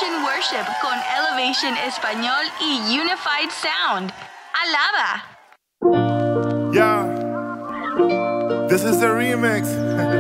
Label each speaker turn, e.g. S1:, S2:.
S1: Elevation Worship con Elevation Español y Unified Sound. Alaba.
S2: Yeah, this is the remix.